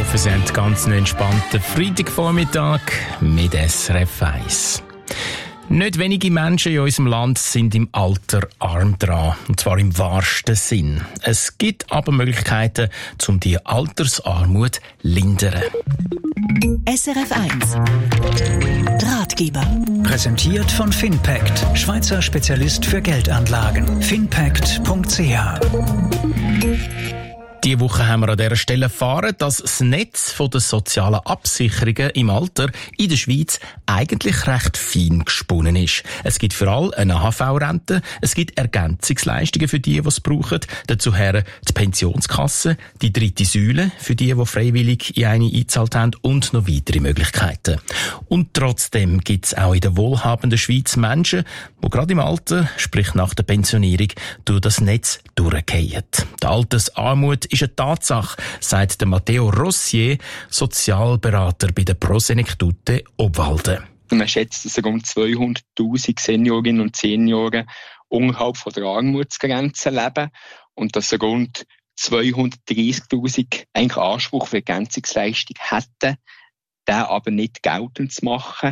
hoffe, Sie haben einen ganz entspannten Freitagvormittag mit SRF 1. Nicht wenige Menschen in unserem Land sind im Alter arm dran, und zwar im wahrsten Sinn. Es gibt aber Möglichkeiten, um die Altersarmut zu lindern. SRF 1 Ratgeber. Präsentiert von Finpact, Schweizer Spezialist für Geldanlagen. finpact.ch. Diese Woche haben wir an dieser Stelle erfahren, dass das Netz der sozialen Absicherungen im Alter in der Schweiz eigentlich recht fein gesponnen ist. Es gibt für alle eine AHV-Rente, es gibt Ergänzungsleistungen für die es brauchen, dazu die Pensionskasse, die dritte Säule für die freiwillig in eine eingezahlt haben und noch weitere Möglichkeiten. Und trotzdem gibt es auch in der wohlhabenden Schweiz Menschen, die gerade im Alter, sprich nach der Pensionierung, durch das Netz durchgehen. Die Altersarmut ist eine Tatsache, sagt der Matteo Rossier, Sozialberater bei der Prosenektute Obwalden. Man schätzt, dass rund 200'000 Seniorinnen und Senioren unterhalb von der Armutsgrenze leben und dass rund 230'000 eigentlich Anspruch auf Ergänzungsleistung hätten, den aber nicht geltend zu machen.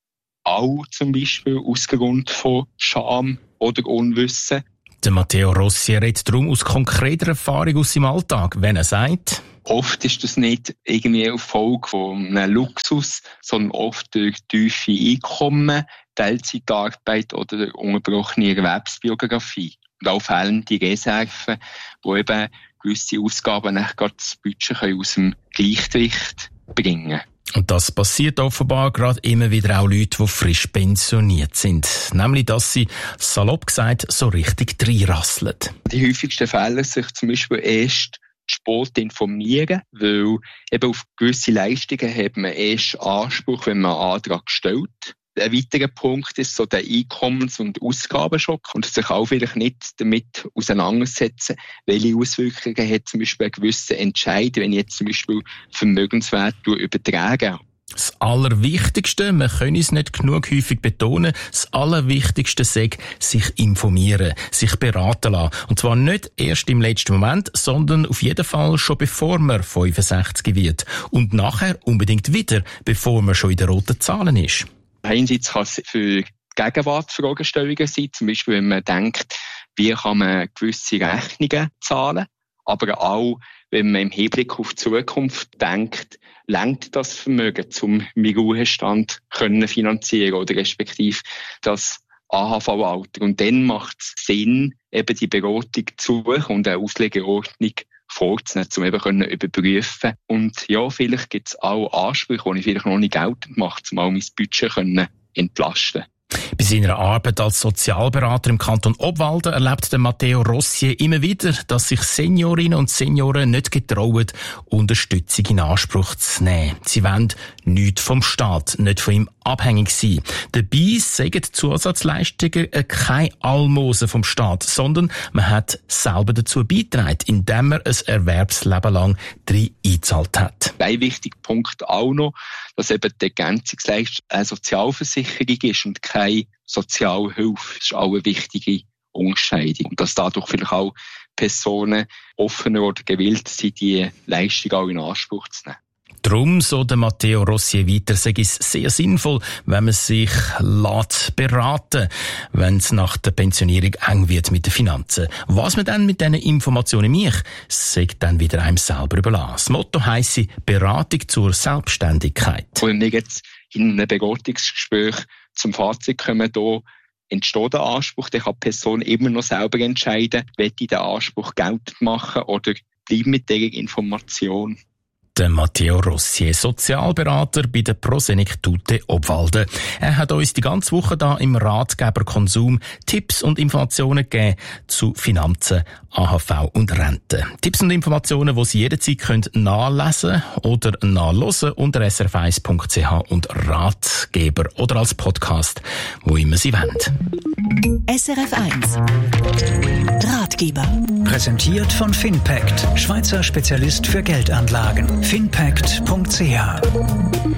Auch zum Beispiel aus Grund von Scham oder Unwissen. Der Matteo Rossier redet darum aus konkreter Erfahrung aus seinem Alltag, wenn er sagt: Oft ist das nicht irgendwie eine Folge von einem Luxus, sondern oft durch tiefe Einkommen, Teilzeitarbeit oder unterbrochene Erwerbsbiografie. Und auch fehlende Reserven, die eben gewisse Ausgaben gerade das Budget aus dem Gleichgewicht bringen können. Und das passiert offenbar gerade immer wieder auch Leuten, die frisch pensioniert sind. Nämlich, dass sie, salopp gesagt, so richtig reinrasseln. Die häufigsten Fälle sich zum Beispiel erst spät informieren, weil eben auf gewisse Leistungen hat man erst Anspruch, wenn man einen Antrag stellt. Ein weiterer Punkt ist so der Einkommens- und Ausgabenschock und sich auch vielleicht nicht damit auseinandersetzen, welche Auswirkungen hat zum Beispiel ein gewisser Entscheid, wenn ich jetzt zum Beispiel Vermögenswerte übertrage. Das Allerwichtigste, wir können es nicht genug häufig betonen, das Allerwichtigste ist, sich informieren, sich beraten lassen. Und zwar nicht erst im letzten Moment, sondern auf jeden Fall schon bevor man 65 wird. Und nachher unbedingt wieder, bevor man schon in den roten Zahlen ist. Einerseits kann es für Gegenwartsfragestellungen sein, zum Beispiel wenn man denkt, wie kann man gewisse Rechnungen zahlen, aber auch wenn man im Hinblick auf die Zukunft denkt, reicht das Vermögen, um meinen Ruhestand finanzieren oder respektive das AHV-Alter. Und dann macht es Sinn, eben die Beratung zu suchen und eine Auslegeordnung vorzunehmen, um eben überprüfen. Und ja, vielleicht gibt es auch Ansprüche, die ich vielleicht noch nicht geltend mache, um auch mein Budget entlasten. Bei seiner Arbeit als Sozialberater im Kanton Obwalden erlebt der Matteo Rossier immer wieder, dass sich Seniorinnen und Senioren nicht getrauen, Unterstützung in Anspruch zu nehmen. Sie wollen nichts vom Staat, nicht von ihm abhängig sein. Dabei sagen Zusatzleistungen keine Almosen vom Staat, sondern man hat selber dazu beigetragen, indem man ein Erwerbsleben lang eingezahlt hat. Ein wichtiger Punkt auch noch, dass eben die Ergänzungsleistung eine Sozialversicherung ist und keine Sozialhilfe. Das ist auch eine wichtige Unterscheidung. Und dass dadurch vielleicht auch Personen offener oder gewillt sind, die Leistung auch in Anspruch zu nehmen. Darum, so der Matteo Rossier weiter, sei es sehr sinnvoll, wenn man sich beraten lässt, wenn es nach der Pensionierung eng wird mit den Finanzen. Was man dann mit diesen Informationen macht, sagt dann wieder einem selber überlassen. Das Motto heisst Beratung zur Selbstständigkeit. Wenn wir jetzt in einem Beratungsgespräch zum Fazit kommen, da entsteht der Anspruch, dann kann die Person immer noch selber entscheiden, will ich den Anspruch geltend machen oder bleibe mit dieser Information. Der Matteo Rossier, Sozialberater bei der Prosenektute Obwalden. Er hat uns die ganze Woche da im Ratgeber Konsum Tipps und Informationen gegeben zu Finanzen, AHV und Rente. Tipps und Informationen, die Sie jederzeit nachlesen oder nachhören unter srf1.ch und Ratgeber oder als Podcast, wo immer Sie wollen. SRF 1 Ratgeber. Präsentiert von Finpact, Schweizer Spezialist für Geldanlagen. finpact.ch